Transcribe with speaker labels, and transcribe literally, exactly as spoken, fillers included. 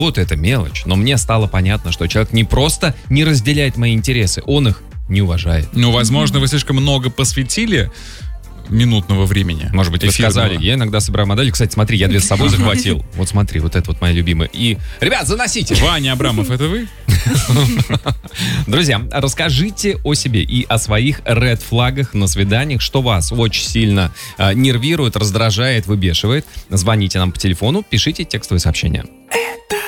Speaker 1: Вот это мелочь. Но мне стало понятно, что человек не просто не разделяет мои интересы, он их не уважает.
Speaker 2: Ну, возможно, вы слишком много посвятили минутного времени.
Speaker 1: Может быть, вы
Speaker 2: эфирного.
Speaker 1: сказали, я иногда собираю модели. Кстати, смотри, я две с собой захватил. Вот смотри, вот это вот моя любимая. И, ребят, заносите.
Speaker 2: Ваня Абрамов, это вы?
Speaker 1: Друзья, расскажите о себе и о своих ред-флагах на свиданиях, что вас очень сильно э, нервирует, раздражает, выбешивает. Звоните нам по телефону, пишите текстовые сообщения. Это